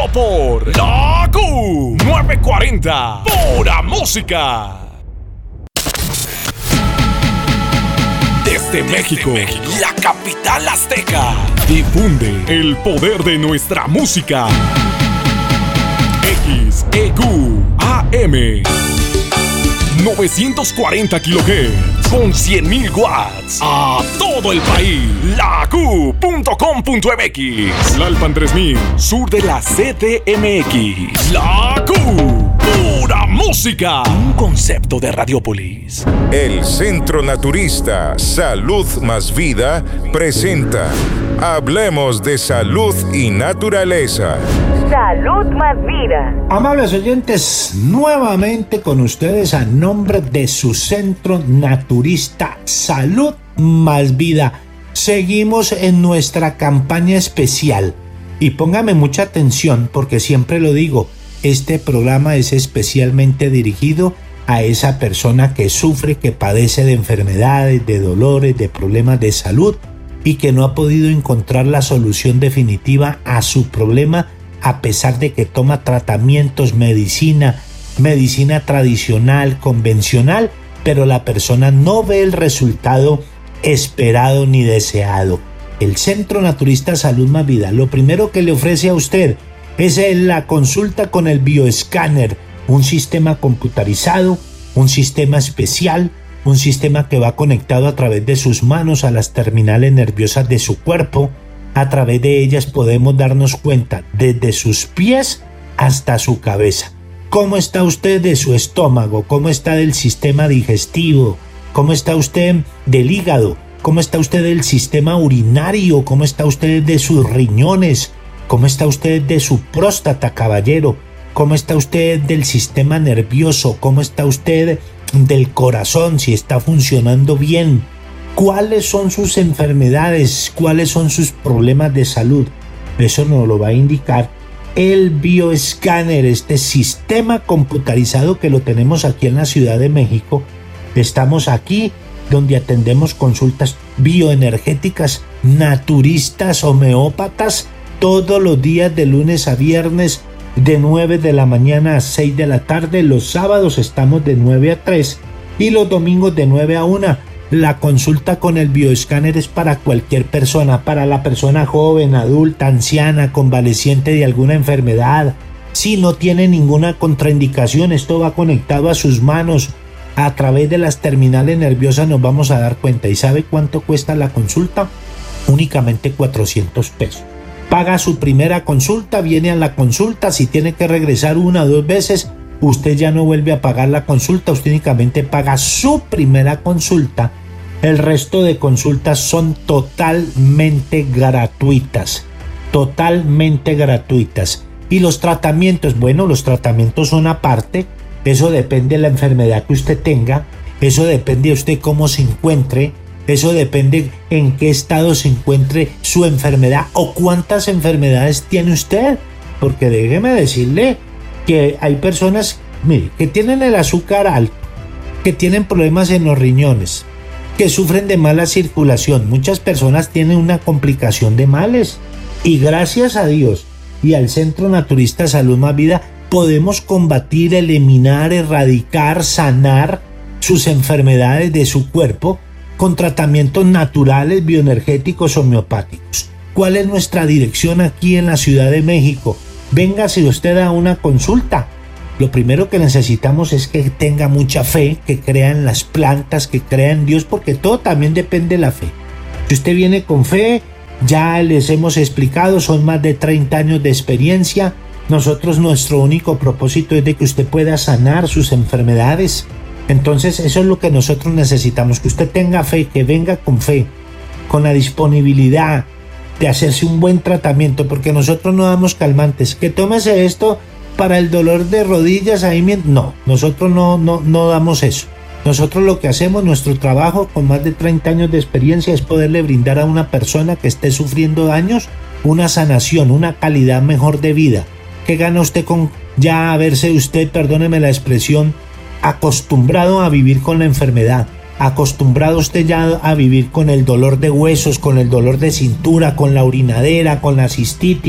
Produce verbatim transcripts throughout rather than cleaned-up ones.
por la Q novecientos cuarenta. Pura música. Desde México, la capital azteca, difunde el poder de nuestra música. X E Q A M novecientos cuarenta kilohertz con cien mil watts a todo el país. La Q punto com punto M X, Tlalpan tres mil, sur de la C D M X. La Q, pura música. Un concepto de Radiopolis. El Centro Naturista Salud Más Vida presenta Hablemos de Salud y Naturaleza. Salud Más Vida. Amables oyentes, nuevamente con ustedes a nombre de su Centro Naturista Salud Más Vida. Seguimos en nuestra campaña especial y póngame mucha atención porque siempre lo digo, este programa es especialmente dirigido a esa persona que sufre, que padece de enfermedades, de dolores, de problemas de salud y que no ha podido encontrar la solución definitiva a su problema a pesar de que toma tratamientos, medicina, medicina tradicional, convencional, pero la persona no ve el resultado esperado ni deseado. El Centro Naturista Salud Más Vida lo primero que le ofrece a usted es la consulta con el bioescáner, un sistema computarizado, un sistema especial, un sistema que va conectado a través de sus manos a las terminales nerviosas de su cuerpo. A través de ellas podemos darnos cuenta desde sus pies hasta su cabeza. ¿Cómo está usted de su estómago? ¿Cómo está del sistema digestivo? ¿Cómo está usted del hígado? ¿Cómo está usted del sistema urinario? ¿Cómo está usted de sus riñones? ¿Cómo está usted de su próstata, caballero? ¿Cómo está usted del sistema nervioso? ¿Cómo está usted del corazón? Si está funcionando bien. ¿Cuáles son sus enfermedades? ¿Cuáles son sus problemas de salud? Eso nos lo va a indicar el bioescáner, este sistema computarizado que lo tenemos aquí en la Ciudad de México. Estamos aquí donde atendemos consultas bioenergéticas, naturistas, homeópatas, todos los días de lunes a viernes de nueve de la mañana a seis de la tarde. Los sábados estamos de nueve a tres y los domingos de nueve a una. La consulta con el bioescáner es para cualquier persona, para la persona joven, adulta, anciana, convaleciente de alguna enfermedad. Si no tiene ninguna contraindicación, esto va conectado a sus manos. A través de las terminales nerviosas nos vamos a dar cuenta. ¿Y sabe cuánto cuesta la consulta? Únicamente cuatrocientos pesos. Paga su primera consulta, viene a la consulta. Si tiene que regresar una o dos veces, usted ya no vuelve a pagar la consulta, usted únicamente paga su primera consulta. El resto de consultas son totalmente gratuitas, totalmente gratuitas. Y los tratamientos, bueno, los tratamientos son aparte, eso depende de la enfermedad que usted tenga, eso depende de usted cómo se encuentre, eso depende en qué estado se encuentre su enfermedad o cuántas enfermedades tiene usted, porque déjeme decirle que hay personas, mire, que tienen el azúcar alto, que tienen problemas en los riñones, que sufren de mala circulación. Muchas personas tienen una complicación de males y gracias a Dios y al Centro Naturista Salud Más Vida podemos combatir, eliminar, erradicar, sanar sus enfermedades de su cuerpo con tratamientos naturales, bioenergéticos, homeopáticos. ¿Cuál es nuestra dirección aquí en la Ciudad de México? Véngase usted a una consulta. Lo primero que necesitamos es que tenga mucha fe, que crea en las plantas, que crea en Dios, porque todo también depende de la fe. Si usted viene con fe, ya les hemos explicado, son más de treinta años de experiencia. Nosotros, nuestro único propósito es de que usted pueda sanar sus enfermedades. Entonces, eso es lo que nosotros necesitamos, que usted tenga fe, que venga con fe, con la disponibilidad de hacerse un buen tratamiento, porque nosotros no damos calmantes. Que tómese esto para el dolor de rodillas, ahí no, nosotros no, no, no damos eso. Nosotros lo que hacemos, nuestro trabajo con más de treinta años de experiencia es poderle brindar a una persona que esté sufriendo daños una sanación, una calidad mejor de vida. ¿Qué gana usted con ya haberse usted, perdóneme la expresión, acostumbrado a vivir con la enfermedad? Acostumbrado usted ya a vivir con el dolor de huesos, con el dolor de cintura, con la orinadera, con la cistitis,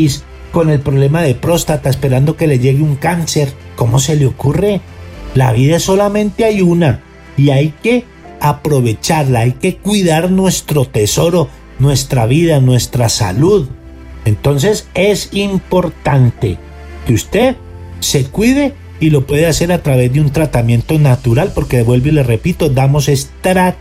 con el problema de próstata esperando que le llegue un cáncer. ¿Cómo se le ocurre? La vida solamente hay una y hay que aprovecharla, hay que cuidar nuestro tesoro, nuestra vida, nuestra salud. Entonces es importante que usted se cuide y lo puede hacer a través de un tratamiento natural, porque vuelvo y le repito, damos es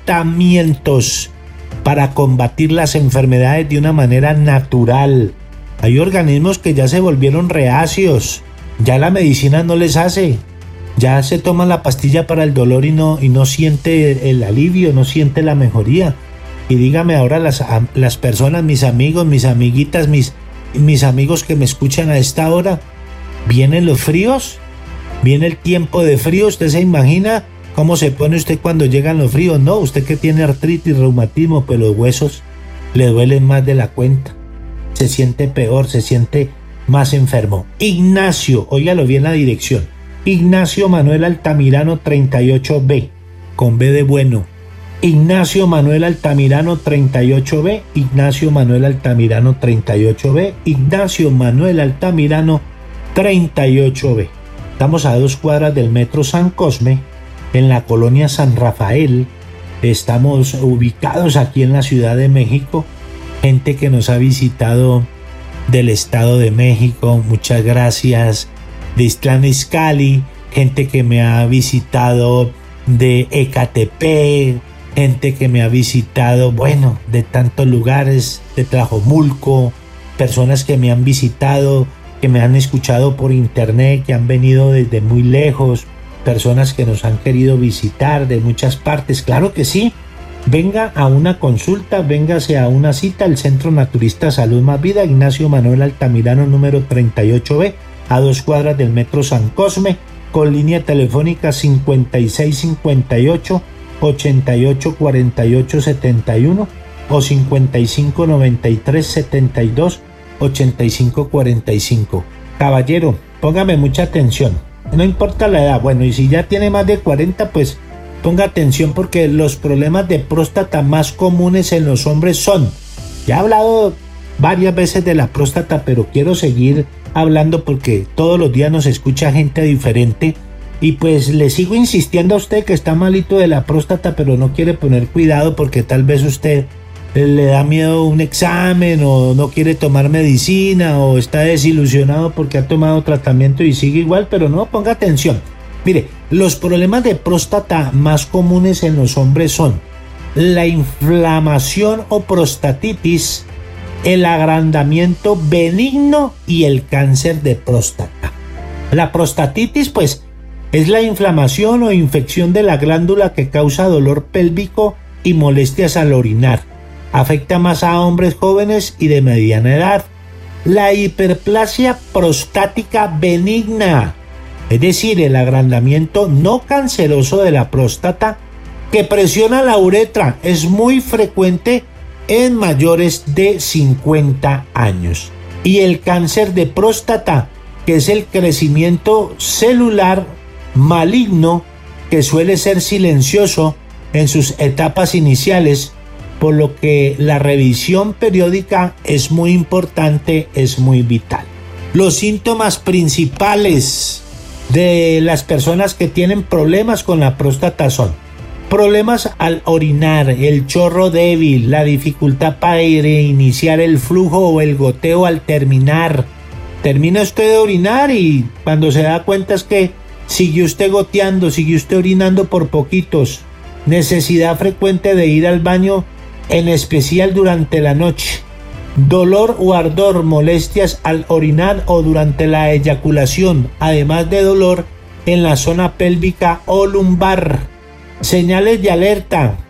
tratamientos para combatir las enfermedades de una manera natural. Hay organismos que ya se volvieron reacios, ya la medicina no les hace, ya se toma la pastilla para el dolor y no, y no siente el alivio, no siente la mejoría. Y dígame ahora las, las personas, mis amigos, mis amiguitas, mis, mis amigos que me escuchan a esta hora, ¿vienen los fríos? ¿Viene el tiempo de frío? ¿Usted se imagina cómo se pone usted cuando llegan los fríos? No, usted que tiene artritis, reumatismo, pues los huesos le duelen más de la cuenta. Se siente peor, se siente más enfermo. Ignacio, óigalo bien la dirección. Ignacio Manuel Altamirano treinta y ocho B, con B de bueno. Ignacio Manuel Altamirano treinta y ocho B, Ignacio Manuel Altamirano treinta y ocho B, Ignacio Manuel Altamirano treinta y ocho B. Estamos a dos cuadras del Metro San Cosme, en la colonia San Rafael. Estamos ubicados aquí en la Ciudad de México. Gente que nos ha visitado del Estado de México, muchas gracias. De Ixtlán Izcalli, gente que me ha visitado de Ecatepec, gente que me ha visitado, bueno, de tantos lugares, de Tlajomulco, personas que me han visitado, que me han escuchado por internet, que han venido desde muy lejos, personas que nos han querido visitar de muchas partes. Claro que sí, venga a una consulta, véngase a una cita al Centro Naturista Salud Más Vida, Ignacio Manuel Altamirano número treinta y ocho B, a dos cuadras del Metro San Cosme, con línea telefónica cincuenta y seis cincuenta y ocho, ochenta y ocho cuarenta y ocho setenta y uno o cincuenta y cinco noventa y tres setenta y dos ochenta y cinco cuarenta y cinco. Caballero, póngame mucha atención, no importa la edad, bueno, y si ya tiene más de cuarenta, pues ponga atención, porque los problemas de próstata más comunes en los hombres son, ya he hablado varias veces de la próstata, pero quiero seguir hablando porque todos los días nos escucha gente diferente y pues le sigo insistiendo a usted que está malito de la próstata, pero no quiere poner cuidado porque tal vez usted le da miedo un examen o no quiere tomar medicina o está desilusionado porque ha tomado tratamiento y sigue igual, pero no, ponga atención. Mire, los problemas de próstata más comunes en los hombres son la inflamación o prostatitis, el agrandamiento benigno y el cáncer de próstata. La prostatitis, pues, es la inflamación o infección de la glándula que causa dolor pélvico y molestias al orinar. Afecta más a hombres jóvenes y de mediana edad. La hiperplasia prostática benigna, es decir, el agrandamiento no canceroso de la próstata que presiona la uretra, es muy frecuente en mayores de cincuenta años. Y el cáncer de próstata, que es el crecimiento celular maligno que suele ser silencioso en sus etapas iniciales, por lo que la revisión periódica es muy importante, es muy vital. Los síntomas principales de las personas que tienen problemas con la próstata son problemas al orinar, el chorro débil, la dificultad para iniciar el flujo o el goteo al terminar. Termina usted de orinar y cuando se da cuenta es que sigue usted goteando, sigue usted orinando por poquitos. Necesidad frecuente de ir al baño, en especial durante la noche. Dolor o ardor, molestias al orinar o durante la eyaculación, además de dolor en la zona pélvica o lumbar. Señales de alerta: